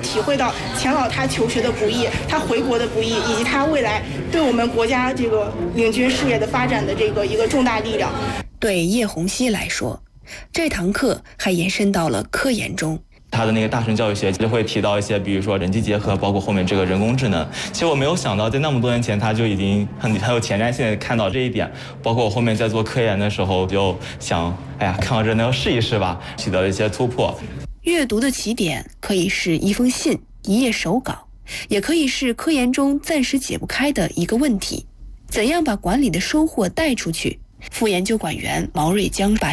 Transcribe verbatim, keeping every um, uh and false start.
体会到钱老他求学的不易，他回国的不易，以及他未来对我们国家这个领军事业的发展的这个一个重大力量。 对叶红熙来说，这堂课还延伸到了科研中。 他的那个大学教育学就会提到一些，比如说人机结合，包括后面这个人工智能。其实我没有想到，在那么多年前他就已经很很有前瞻性的看到这一点。包括我后面在做科研的时候，就想，哎呀，看到这那要试一试吧，取得了一些突破。 阅读的起点可以是一封信、一页手稿，也可以是科研中暂时解不开的一个问题。怎样把管理的收获带出去？副研究管员毛瑞江把